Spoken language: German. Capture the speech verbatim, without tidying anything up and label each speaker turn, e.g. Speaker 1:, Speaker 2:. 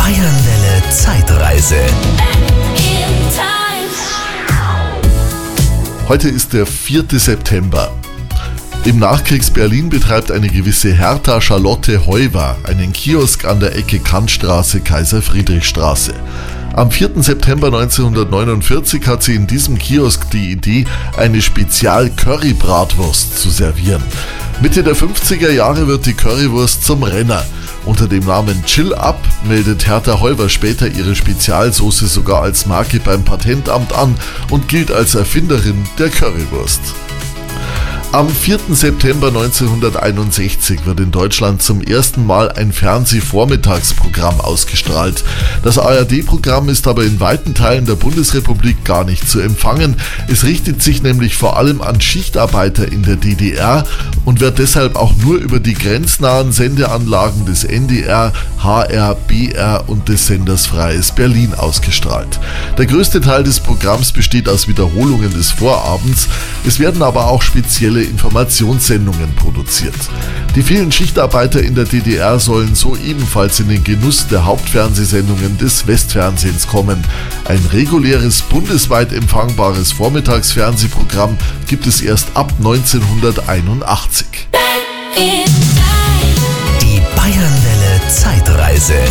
Speaker 1: Bayernwelle Zeitreise.
Speaker 2: Heute ist der vierte September. Im Nachkriegs-Berlin betreibt eine gewisse Hertha Charlotte Heuwer einen Kiosk an der Ecke Kantstraße-Kaiser-Friedrich-Straße. Am vierten September neunzehnhundertneunundvierzig hat sie in diesem Kiosk die Idee, eine Spezial-Curry-Bratwurst zu servieren. Mitte der fünfziger Jahre wird die Currywurst zum Renner. Unter dem Namen Chill Up meldet Hertha Heuwer später ihre Spezialsoße sogar als Marke beim Patentamt an und gilt als Erfinderin der Currywurst. Am vierten September neunzehnhunderteinundsechzig wird in Deutschland zum ersten Mal ein Fernsehvormittagsprogramm ausgestrahlt. Das A R D-Programm ist aber in weiten Teilen der Bundesrepublik gar nicht zu empfangen. Es richtet sich nämlich vor allem an Schichtarbeiter in der D D R und wird deshalb auch nur über die grenznahen Sendeanlagen des N D R, H R, B R und des Senders Freies Berlin ausgestrahlt. Der größte Teil des Programms besteht aus Wiederholungen des Vorabends. Es werden aber auch spezielle Informationssendungen produziert. Die vielen Schichtarbeiter in der D D R sollen so ebenfalls in den Genuss der Hauptfernsehsendungen des Westfernsehens kommen. Ein reguläres, bundesweit empfangbares Vormittagsfernsehprogramm gibt es erst ab neunzehnhunderteinundachtzig.
Speaker 1: Die Bayernwelle Zeitreise.